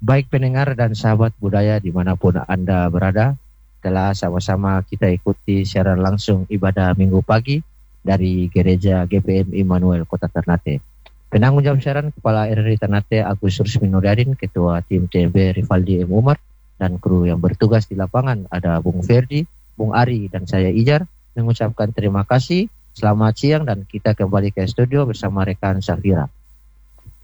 Baik pendengar dan sahabat budaya dimanapun Anda berada, telah sama-sama kita ikuti secara langsung ibadah minggu pagi dari Gereja GPM Immanuel Kota Ternate. Penanggung jawab siaran Kepala RRI Ternate Agus Rusmin Nuryadin, Ketua Tim TMB Rivaldi M. Umar, dan kru yang bertugas di lapangan ada Bung Ferdi, Bung Ari, dan saya Ijar, mengucapkan terima kasih, selamat siang, dan kita kembali ke studio bersama rekan Safira.